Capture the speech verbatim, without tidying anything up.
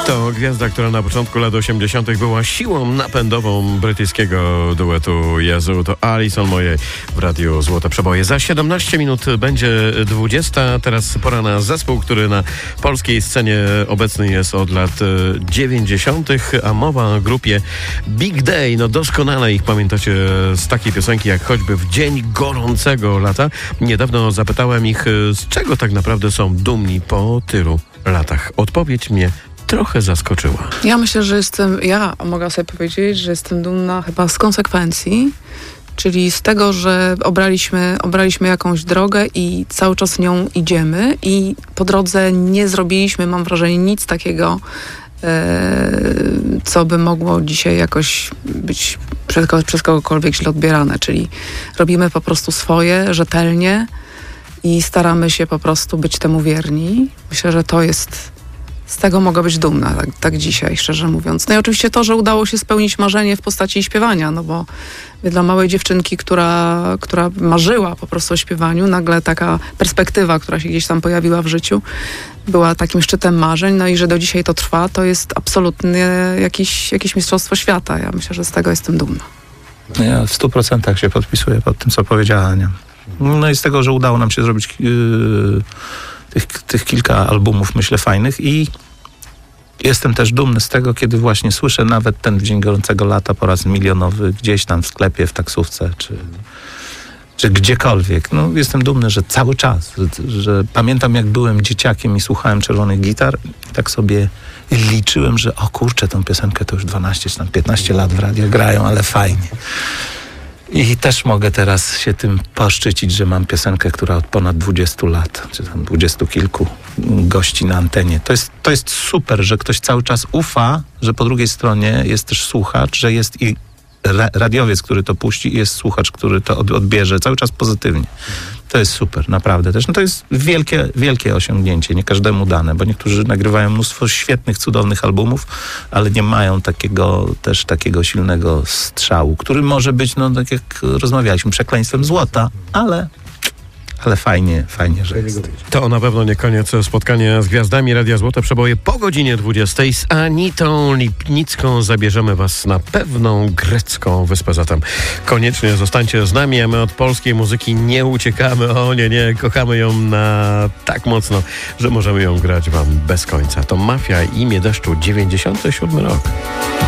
To gwiazda, która na początku lat osiemdziesiątych była siłą napędową brytyjskiego duetu Jezu. To Alison Moyet w Radiu Złote Przeboje. Za siedemnaście minut będzie dwudziesta. Teraz pora na zespół, który na polskiej scenie obecny jest od lat dziewięćdziesiątych, a mowa o grupie Big Day. No doskonale ich pamiętacie z takiej piosenki jak choćby W dzień gorącego lata. Niedawno zapytałem ich, z czego tak naprawdę są dumni po tylu latach. Odpowiedź mnie trochę zaskoczyła. Ja myślę, że jestem, ja mogę sobie powiedzieć, że jestem dumna chyba z konsekwencji, czyli z tego, że obraliśmy, obraliśmy jakąś drogę i cały czas nią idziemy i po drodze nie zrobiliśmy, mam wrażenie, nic takiego, e, co by mogło dzisiaj jakoś być przez, przez kogokolwiek źle odbierane, czyli robimy po prostu swoje, rzetelnie i staramy się po prostu być temu wierni. Myślę, że to jest... Z tego mogę być dumna, tak, tak dzisiaj, szczerze mówiąc. No i oczywiście to, że udało się spełnić marzenie w postaci śpiewania, no bo dla małej dziewczynki, która, która marzyła po prostu o śpiewaniu, nagle taka perspektywa, która się gdzieś tam pojawiła w życiu, była takim szczytem marzeń, no i że do dzisiaj to trwa, to jest absolutnie jakieś, jakieś mistrzostwo świata. Ja myślę, że z tego jestem dumna. Ja w stu procentach się podpisuję pod tym, co powiedziała Ania. No i z tego, że udało nam się zrobić... Yy... Tych, tych kilka albumów, myślę, fajnych i jestem też dumny z tego, kiedy właśnie słyszę nawet ten W dzień gorącego lata po raz milionowy gdzieś tam w sklepie, w taksówce, czy, czy gdziekolwiek. No, jestem dumny, że cały czas, że, że pamiętam, jak byłem dzieciakiem i słuchałem Czerwonych Gitar i tak sobie liczyłem, że o kurczę, tą piosenkę to już dwanaście czy tam piętnaście lat w radio grają, ale fajnie. I też mogę teraz się tym poszczycić, że mam piosenkę, która od ponad dwudziestu lat, czy tam dwudziestu kilku gości na antenie. To jest, to jest super, że ktoś cały czas ufa, że po drugiej stronie jest też słuchacz, że jest i ra- radiowiec, który to puści i jest słuchacz, który to od- odbierze cały czas pozytywnie. To jest super, naprawdę też. No to jest wielkie, wielkie osiągnięcie, nie każdemu dane, bo niektórzy nagrywają mnóstwo świetnych, cudownych albumów, ale nie mają takiego, też takiego silnego strzału, który może być, no tak jak rozmawialiśmy, przekleństwem złota, ale... Ale fajnie, fajnie, że jest. To na pewno nie koniec spotkania z gwiazdami Radia Złote Przeboje. Po godzinie dwudziestej z Anitą Lipnicką zabierzemy was na pewną grecką wyspę. Zatem koniecznie zostańcie z nami, a my od polskiej muzyki nie uciekamy. O nie, nie, kochamy ją na tak mocno, że możemy ją grać wam bez końca. To Mafia i Imię Deszczu, dziewięćdziesiąty siódmy rok.